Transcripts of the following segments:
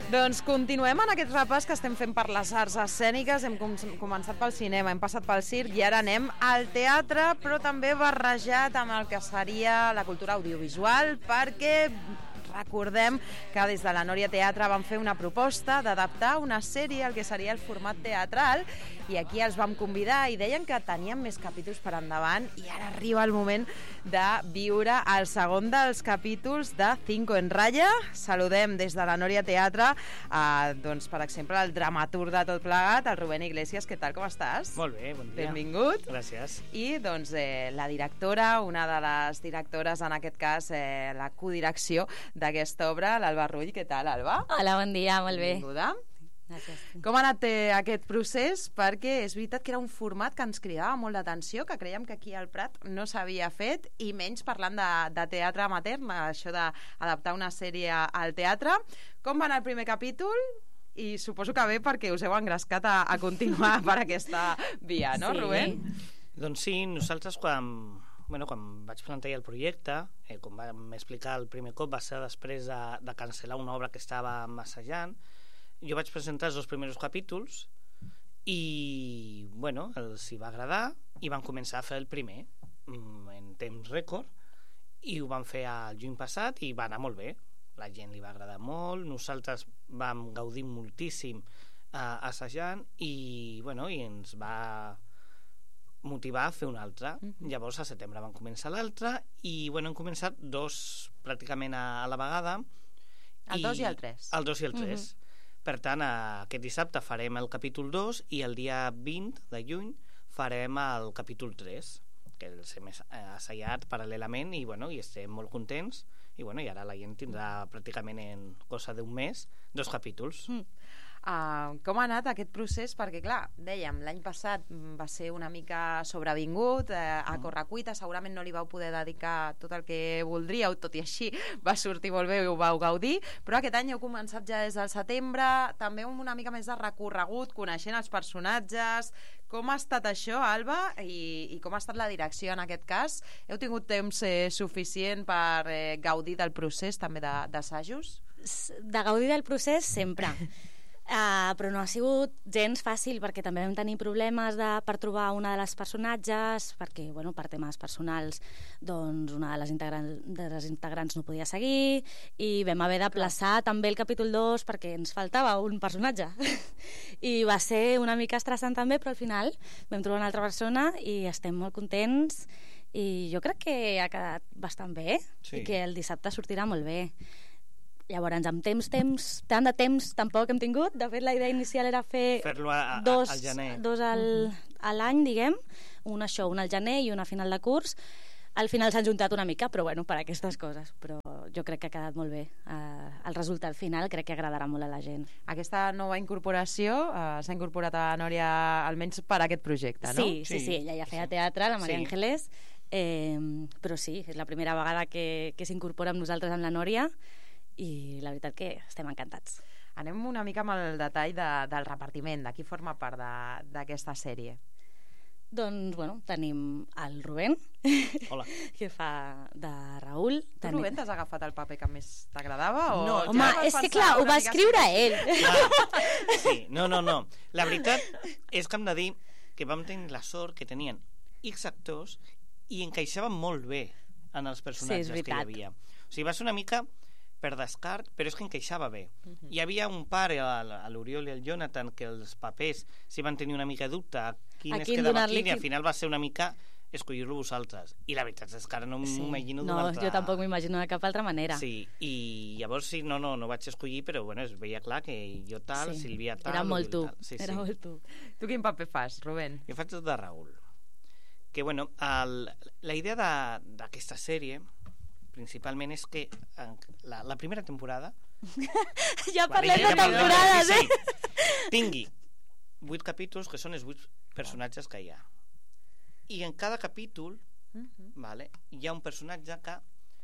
Doncs continuem en aquest repàs que estem fent per les arts escèniques. Hem començat pel cinema, hem passat pel circ i ara anem al teatre, però també barrejat amb el que seria la cultura audiovisual, perquè recordem que des de la Nòria Teatre van fer una proposta d'adaptar una sèrie al que seria el format teatral, i aquí els vam convidar i deien que tenien més capítols per endavant, i ara arriba el moment de viure el segon dels capítols de Cinco en Raya. Saludem des de la Nòria Teatre doncs, per exemple, el dramaturg de tot plegat, el Rubén Iglesias. Què tal, com estàs? Molt bé, bon dia. Benvingut. Gràcies. I doncs la directora, una de les directores, en aquest cas la codirecció d'aquesta obra, l'Alba Rull. Què tal, Alba? Hola, bon dia, molt bé. Benvinguda. Gràcies. Com ha anat aquest procés? Perquè és veritat que era un format que ens cridava molt l'atenció, que creiem que aquí al Prat no s'havia fet, i menys parlant de teatre amateur, això d'adaptar una sèrie al teatre. Com va anar el primer capítol? I suposo que bé perquè us heu engrescat a continuar per aquesta via, no, Sí. Rubén? Doncs sí, nosaltres quan vaig plantejar el projecte, com vam explicar el primer cop, va ser després de cancel·lar una obra que estava assajant. Jo vaig presentar els 2 primers capítols i, els hi va agradar i van començar a fer el primer en temps rècord, i ho van fer el juny passat i va anar molt bé. La gent li va agradar molt, nosaltres vam gaudir moltíssim assajant i ens va motivar a fer un altre. Llavors a setembre van començar l'altre i hem començat 2 pràcticament a la vegada. El 2 i el 3. El 2 i el 3. Per tant, aquest dissabte farem el capítol 2 i el dia 20 de juny farem el capítol 3, que els hem assajat paral·lelament i estem molt contents. I ara la gent tindrà pràcticament en cosa d'un mes 2 capítols. Com ha anat aquest procés? Perquè, clar, dèiem, l'any passat va ser una mica sobrevingut, a correcuita, segurament no li vau poder dedicar tot el que voldríeu, tot i així va sortir molt bé i ho vau gaudir, però aquest any heu començat ja des del setembre, també amb una mica més de recorregut, coneixent els personatges. Com ha estat això, Alba, i com ha estat la direcció en aquest cas? Heu tingut temps suficient per gaudir del procés, també d'assajos? De gaudir del procés, sempre. Però no ha sigut gens fàcil, perquè també vam tenir problemes per trobar una de les personatges, perquè per temes personals doncs una de les integrants no podia seguir, i vam haver de plaçar també el capítol 2 perquè ens faltava un personatge i va ser una mica estressant també, però al final vam trobar una altra persona i estem molt contents, i jo crec que ha quedat bastant bé. Sí. I que el dissabte sortirà molt bé. Llavors, amb tant de temps tampoc hem tingut. De fet, la idea inicial era fer-lo al gener. Dos a l'any, diguem, un al gener i una a final de curs. Al final s'han juntat una mica, però per aquestes coses. Però jo crec que ha quedat molt bé. El resultat final crec que agradarà molt a la gent. Aquesta nova incorporació s'ha incorporat a la Nòria almenys per aquest projecte, no? Sí, ella ja feia teatre, la Maria Ángeles, però sí, és la primera vegada que s'incorpora amb nosaltres amb la Nòria, i la veritat que estem encantats. Anem una mica amb el detall del repartiment, de qui forma part d'aquesta sèrie. Doncs, tenim el Rubén. Hola. Que fa de Raül. Tu, Rubén, t'has agafat el paper que més t'agradava? No, home, és que clar, ho va escriure ell. Sí, no. La veritat és que hem de dir que vam tenir la sort que tenien X actors i encaixaven molt bé en els personatges que hi havia. O sigui, va ser una mica per descart, però és que encaixava bé. Hi havia un pare, l'Oriol i el Jonathan, que els papers s'hi van tenir una mica dubte a quin es quedava quin, i al final va ser una mica escollir-lo vosaltres. I la veritat és que ara no m'imagino d'una altra... No, jo tampoc m'imagino de cap altra manera. Sí, i llavors sí, no vaig escollir, però es veia clar que jo tal, Sílvia tal... Era molt tu, era molt tu. Tu quin paper fas, Rubén? Jo faig de Raül. Que, la idea d'aquesta sèrie principalment és que la primera temporada ja parlem de temporades, tingui 8 capítols, que són els 8 personatges que hi ha, i en cada capítol hi ha un personatge que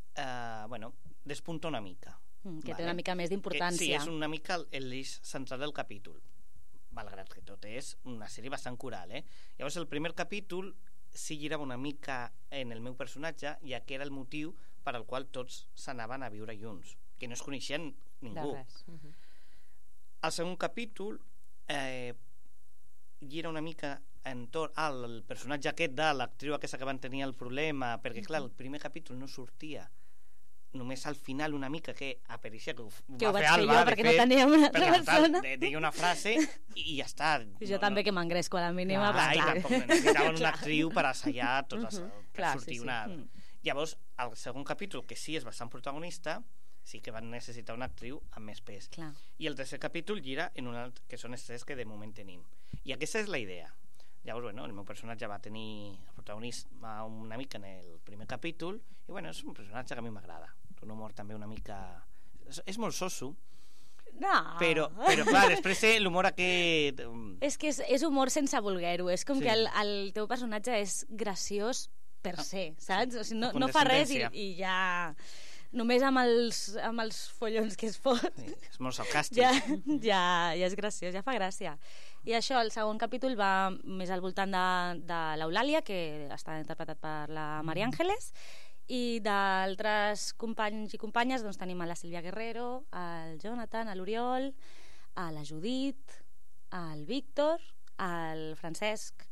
despunta una mica, que té una mica més d'importància. Sí, és una mica l'eix central del capítol, malgrat que tot és una sèrie bastant coral, Llavors el primer capítol sí girava una mica en el meu personatge, ja que era el motiu per al qual tots s'anaven a viure junts, que no es coneixien ningú. El segon capítol gira una mica entorn al personatge aquest de l'actriu aquesta que van tenir el problema, perquè clar, el primer capítol no sortia, només al final una mica que apareixia, que ho va fer Alba, perquè no tenia una altra persona. Deia una frase i ja està. I jo també que m'engresco a la mínima. Clar, i tampoc necessitaven una actriu per assajar totes, per sortir una... Llavors, el segon capítol, que sí és bastant protagonista, sí que van necessitar una actriu amb més pes. Clar. I el tercer capítol gira en un altre, que són els tres que de moment tenim. I aquesta és la idea. Llavors, bueno, el meu personatge va tenir el protagonisme una mica en el primer capítol i, bueno, és un personatge que a mi m'agrada. Un humor també una mica... És molt soso, no. Però clar, després l'humor aquest... És que és humor sense voler-ho. És com que el teu personatge és graciós per se, saps? O sigui, no fa res i ja... Només amb els follons que es fot. Sí, és molt sarcàstic. Ja és graciós, ja fa gràcia. I això, el segon capítol va més al voltant de l'Eulàlia, que està interpretat per la Maria Ángeles, i d'altres companys i companyes doncs tenim a la Sílvia Guerrero, al Jonathan, a l'Oriol, a la Judit, al Víctor, al Francesc,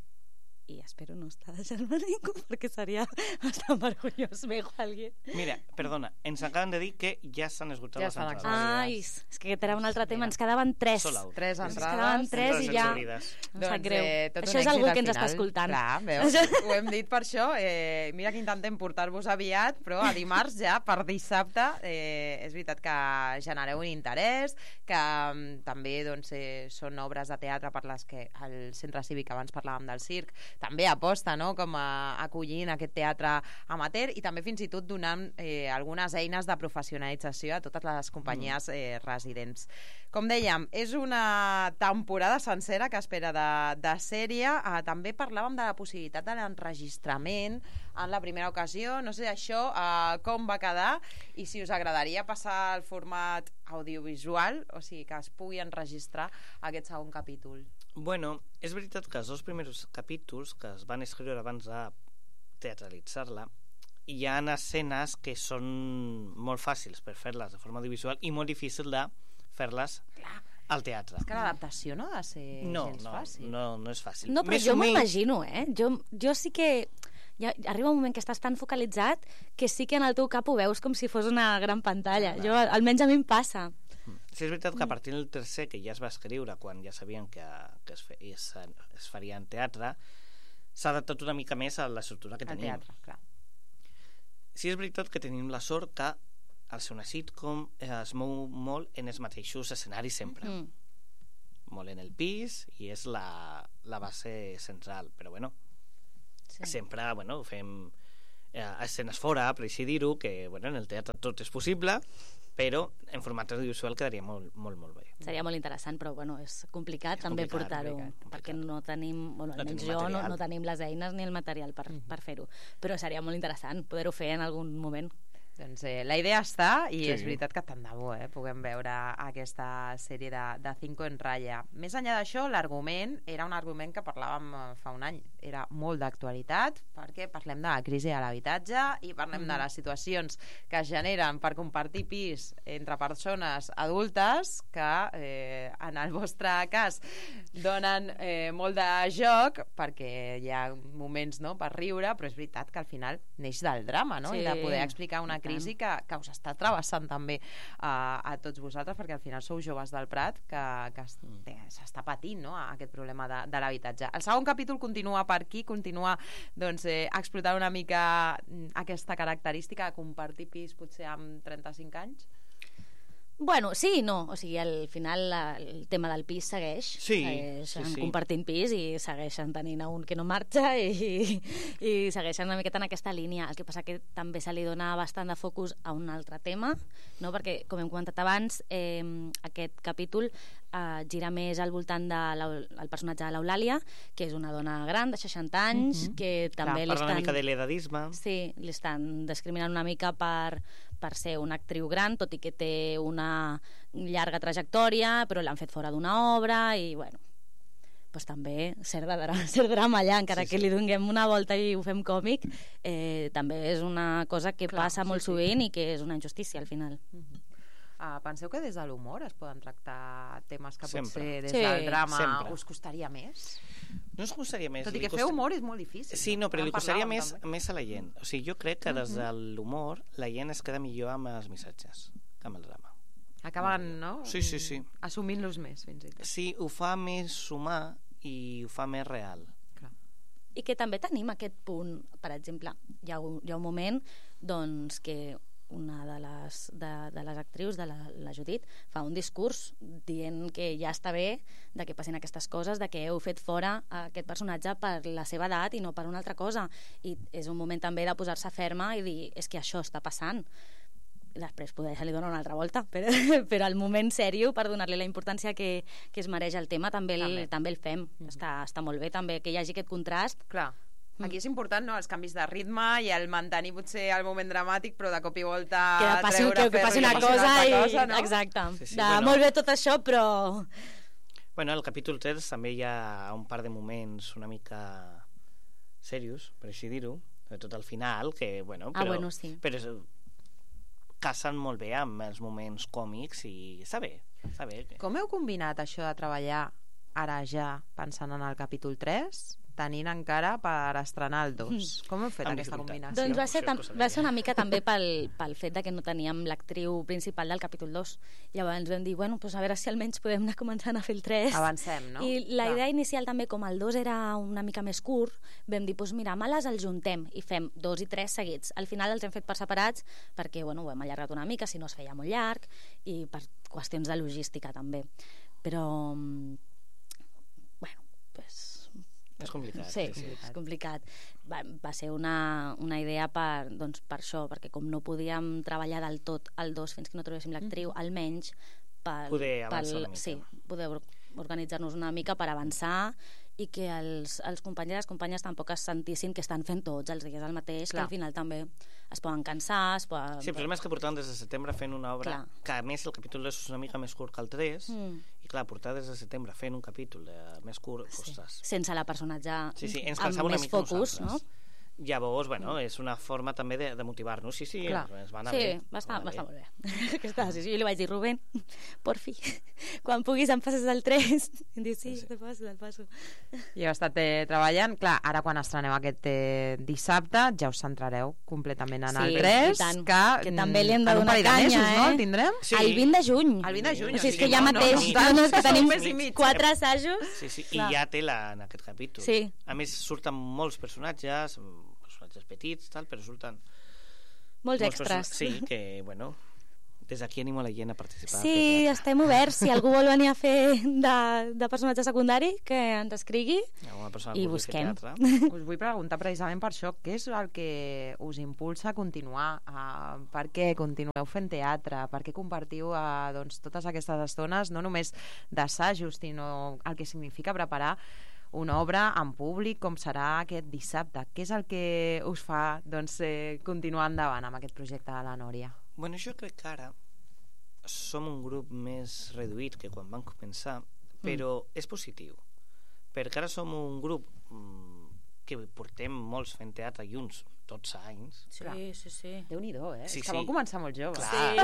i espero no estar deixant-me ningú perquè seria bastant vergonyós veure alguien. Mira, perdona, ens acaben de dir que ja s'han esgotat les entrades. Ai, és que aquest era un altre tema, ens quedaven 3. 3 entrades. Ens quedaven 3 i ja... Em sap greu. Això és algú que ens està escoltant. Clar, veus? Ho hem dit per això. Mira que intentem portar-vos aviat, però a dimarts ja, per dissabte, és veritat que genereu un interès, que també doncs, són obres de teatre per les que el Centre Cívic, abans parlàvem del circ, també aposta, no?, com a acollint aquest teatre amateur i també fins i tot donant algunes eines de professionalització a totes les companyies residents. Com dèiem, és una temporada sencera que espera de sèrie. També parlàvem de la possibilitat de l'enregistrament en la primera ocasió. No sé això com va quedar i si us agradaria passar al format audiovisual, o sigui, que es pugui enregistrar aquest segon capítol. Bueno, és veritat que els dos primers capítols que es van escriure abans de teatralitzar-la hi ha escenes que són molt fàcils per fer-les de forma audiovisual i molt difícil de fer-les al teatre. És que l'adaptació no ha de ser gens fàcil. No és fàcil. No, però jo m'imagino, Jo sí que... Ja arriba un moment que estàs tan focalitzat que sí que en el teu cap ho veus com si fos una gran pantalla. Almenys a mi em passa. Sí, és veritat que a partir del tercer, que ja es va escriure quan ja sabien que es faria en teatre, s'ha adaptat una mica més a l'estructura que tenim. Al teatre, clar. Sí, és veritat que tenim la sort que al ser una sitcom es mou molt en els mateixos escenaris sempre. Molt en el pis i és la base central, però sempre fem escenes fora, per així dir-ho, que en el teatre tot és possible, però en format audiovisual quedaria molt, molt, molt bé. Seria molt interessant, però és complicat també portar-ho, perquè no tenim, almenys jo no tenim les eines ni el material per fer-ho, però seria molt interessant poder-ho fer en algun moment. Doncs la idea està i és veritat que tant de bo puguem veure aquesta sèrie de Cinco en Raya. Més enllà d'això, l'argument era un argument que parlàvem fa un any, era molt d'actualitat perquè parlem de la crisi de l'habitatge i parlem de les situacions que es generen per compartir pis entre persones adultes que en el vostre cas donen molt de joc perquè hi ha moments per riure, però és veritat que al final neix del drama, no? I de poder explicar una crisi que us està travessant també a tots vosaltres, perquè al final sou joves del Prat que s'està patint, no?, aquest problema de l'habitatge. El segon capítol continua per aquí, continua explotant una mica aquesta característica de compartir pis potser amb 35 anys. Bueno, sí i no. O sigui, al final el tema del pis segueixen compartint pis i segueixen tenint un que no marxa i segueixen una miqueta en aquesta línia. El que passa que també se li dona bastant de focus a un altre tema, no? Perquè, com hem comentat abans, aquest capítol gira més al voltant del personatge de l'Eulàlia, que és una dona gran de 60 anys, que també parla una mica de l'edadisme. Sí, li estan discriminant una mica per ser una actriu gran, tot i que té una llarga trajectòria, però l'han fet fora d'una obra i, doncs també cert drama allà, encara que li donem una volta i ho fem còmic, també és una cosa que passa molt sovint i que és una injustícia al final. Penseu que des de l'humor es poden tractar temes que potser des Sí, del drama sempre. us costaria més? No ens costaria més. Tot i que fer humor és molt difícil. Sí, no, però En li costaria parlàvem, també. més a la gent. O sigui, jo crec que des de l'humor la gent es queda millor amb els missatges que amb el drama. Acaben, no? Sí, sí, sí. Assumint-los més, fins i tot. Sí, ho fa més humà i ho fa més real. Clar. I que també tenim aquest punt, per exemple, hi ha un moment doncs, que una de les actrius, de la Judit, fa un discurs dient que ja està bé de que passin aquestes coses, de que heu fet fora aquest personatge per la seva edat i no per una altra cosa. I és un moment també de posar-se ferma i dir, és que això està passant. Després poder se li dona una altra volta, però al moment sèrio, per donar-li la importància que es mereix el tema, també el fem. Està molt bé també que hi hagi aquest contrast. Clar. Aquí és important, no?, els canvis de ritme i el mantenir potser el moment dramàtic, però de cop i volta Que passi una fer-li cosa no? Exacte. Sí, Bueno. Molt bé tot això, però... Bueno, al capítol 3 també hi ha un par de moments una mica serios, per així dir-ho, sobretot al final, que, bueno, sí. però casen molt bé amb els moments còmics i està bé. Com heu combinat això de treballar ara ja pensant en el capítol 3, tenint encara per estrenar el 2? Com heu fet Amb aquesta dificultat. combinació? Doncs va ser una mica també pel fet de que no teníem l'actriu principal del capítol 2. Llavors vam dir, bueno, pues a veure si almenys podem anar començant a fer el 3. Avancem, no? I la idea inicial també, com el 2 era una mica més curt, vam dir, pues mira, males els juntem i fem 2 i 3 seguits. Al final els hem fet per separats perquè, bueno, ho hem allargat una mica, si no es feia molt llarg, i per qüestions de logística també. Però, bueno, pues... És complicat. Sí, és complicat. Va ser una idea per això, perquè com no podíem treballar del tot el 2 fins que no trobéssim l'actriu, almenys poder avançar una mica. Sí, poder organitzar-nos una mica per avançar i que els companys i les companyes tampoc es sentissin que estan fent tots els dies el mateix, que al final també es poden cansar, Sí, el problema és que portàvem des de setembre fent una obra que a més el capítol 2 és una mica més curt que el 3 i clar, portar des de setembre fent un capítol més curt, ostres. Sense la personatge ens amb una més mica focus, no? Llavors, bueno, és una forma també de motivar-nos. Sí, ens va anar bé. Sí, va estar molt bé. Aquesta decisió. Jo li vaig dir, Rubén, por fi, quan puguis em passes el 3. Em diu, sí, te'l passo. I heu estat treballant. Clar, ara quan estreneu aquest dissabte ja us centrareu completament en el 3, que també li hem de donar canya, mesos, no? El tindrem? Sí. El 20 de juny. El 20 de juny. O sigui, és que ja mateix que tenim 4 assajos. Sí, i hi ha tela en aquest capítol. Sí. A més, surten molts personatges petits, però surten molts extras. Sí, que, bueno, des d'aquí animo la gent a participar. Sí, estem oberts. Si algú vol venir a fer de personatge secundari, que ens escrigui i busquem. Us vull preguntar precisament per això, què és el que us impulsa a continuar? Per què continueu fent teatre? Per què compartiu totes aquestes estones, no només d'assajos, sinó el que significa preparar una obra en públic com serà aquest dissabte? Què és el que us fa continuar endavant amb aquest projecte de la Nòria? Bueno, jo crec que ara som un grup més reduït que quan vam començar, però és positiu, perquè ara som un grup que portem molts fent teatre junts, 12 anys. Sí. Déu-n'hi-do, Sí, és que vam començar molt joves. Clar.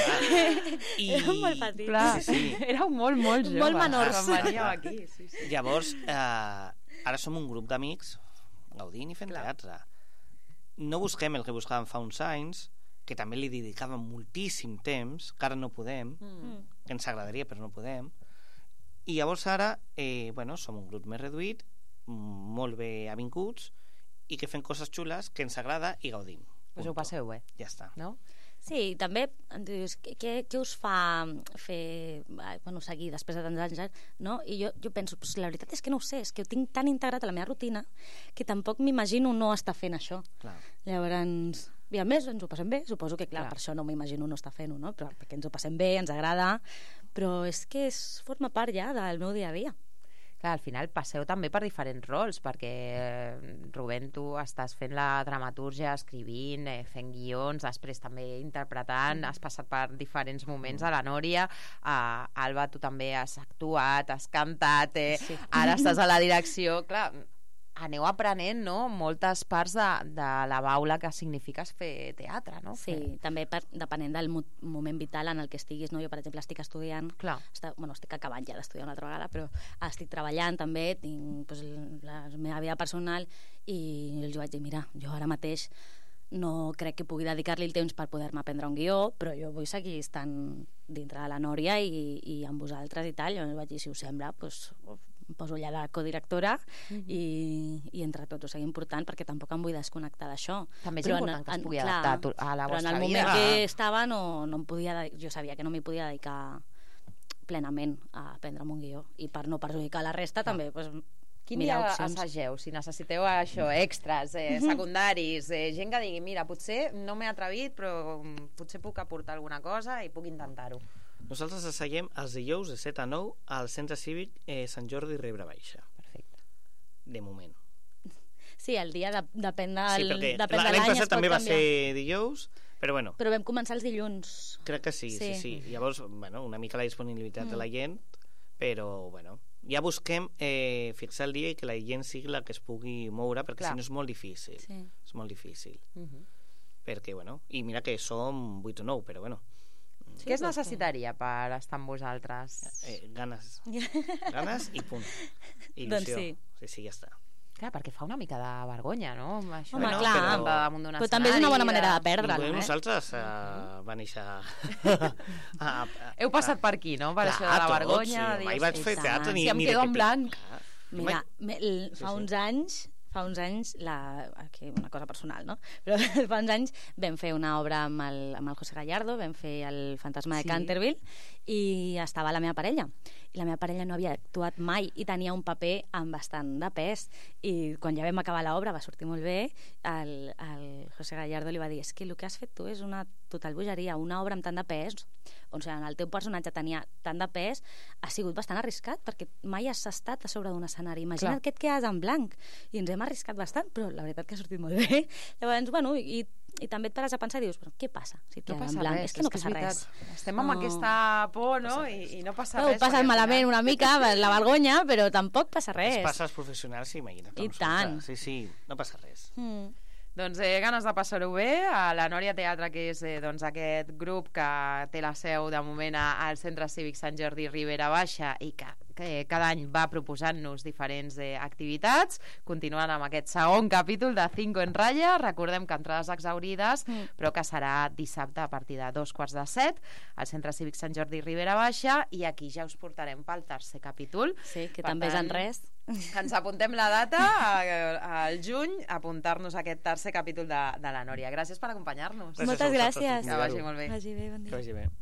Érem molt petits. Clar, éreu molt joves. Molt menors. Aquí. Sí. Llavors, ara som un grup d'amics gaudint i fent teatre. No busquem el que buscàvem fa uns anys, que també li dedicàvem moltíssim temps, que ara no podem, que ens agradaria però no podem, i llavors ara som un grup més reduït, molt bé avinguts, i que fem coses xules que ens agrada i gaudim. Pues ho passeu bé. Ja està. No? Sí, també em dius, què us fa seguir després de tants anys, no? I jo penso, la veritat és que no ho sé, és que ho tinc tan integrat a la meva rutina que tampoc m'imagino no estar fent això. Clar. Llavors, i a més ens ho passem bé, suposo que per això no m'imagino no estar fent-ho, no? Però perquè ens ho passem bé, ens agrada, però és que forma part ja del meu dia a dia. Clar, al final passeu també per diferents rols, perquè Rubén, tu estàs fent la dramatúrgia, escrivint, fent guions, després també interpretant, has passat per diferents moments a la Nòria, Alba, tu també has actuat, has cantat, ara estàs a la direcció. Clar, aneu aprenent, no?, moltes parts de la baula que significa fer teatre, no? Sí, també depenent del moment vital en el que estiguis, no? Jo, per exemple, estic estudiant, estic acabant ja d'estudiar una altra vegada, però estic treballant també, tinc la meva vida personal, i els vaig dir, mira, jo ara mateix no crec que pugui dedicar-li el temps per poder-me aprendre un guió, però jo vull seguir estant dintre de la Nòria i amb vosaltres i tal. Llavors vaig dir, si us sembla, em poso allà de codirectora i entre tots ho sigui important, perquè tampoc em vull desconnectar d'això. També és important que es pugui adaptar a la vostra vida. Però en el moment que estava no em podia... Jo sabia que no m'hi podia dedicar plenament a aprendre'm un guió, i per no perjudicar la resta també Quin dia assageu? Si necessiteu això, extras, secundaris, gent que digui, mira, potser no m'he atrevit, però potser puc aportar alguna cosa i puc intentar-ho. Nosaltres asseguem els dijous de 7 a 9 al Centre Cívic Sant Jordi Ribera Baixa. Perfecte. De moment. Sí, el dia depèn de l'any. Sí, perquè l'any passat també va ser dijous, però bueno. Però vam començar els dilluns. Crec que sí. Llavors, bueno, una mica la disponibilitat de la gent, però, bueno, ja busquem fixar el dia i que la gent sigui la que es pugui moure, perquè si no és molt difícil. És molt difícil. Perquè, bueno, i mira que som 8 o 9, però, bueno. Què es necessitaria per estar amb vosaltres? Ganes. Ganes i punt. Il·lusió. Doncs sí, ja està. Clar, perquè fa una mica de vergonya, no? Això, home, clar, però també és una bona manera de perdre-la. Nosaltres va néixer... Heu passat per aquí, no? Per això de la vergonya. Mai vaig fer teatre ni de em quedo en blanc. Mira, fa uns anys, una cosa personal, no? Però fa uns anys vam fer una obra amb el José Gallardo, vam fer el Fantasma de Canterville, i estava la meva parella. I la meva parella no havia actuat mai i tenia un paper amb bastant de pes, i quan ja vam acabar l'obra va sortir molt bé. El José Gallardo li va dir, és que el que has fet tu és una total bogeria, una obra amb tant de pes, on el teu personatge tenia tant de pes, ha sigut bastant arriscat, perquè mai has estat a sobre d'un escenari. Imagina't que et quedes en blanc, i ens hem arriscat bastant, però la veritat que ha sortit molt bé. Llavors, bueno, i també et pares a pensar i dius, però què passa si et quedes en blanc? És que no passa res. Estem amb aquesta por, no? I no passa res. Ho passes malament una mica, la vergonya, però tampoc passa res. Es passa als professionals, imagina't. I tant. Sí, no passa res. Doncs ganes de passar-ho bé a la Nòria Teatre, que és aquest grup que té la seu de moment al Centre Cívic Sant Jordi Ribera Baixa i que cada any va proposant-nos diferents activitats, continuant amb aquest segon capítol de Cinco en Raya. Recordem que entrades exhaurides, però que serà dissabte a partir de 2:45 al Centre Cívic Sant Jordi Ribera Baixa, i aquí ja us portarem pel tercer capítol. Sí, que també és en res. Ens apuntem la data al juny, apuntar-nos a aquest tercer capítol de la Nòria. Gràcies per acompanyar-nos. Moltes gràcies. Que vagi molt bé. Vagi bé, bon dia. Que vagi bé.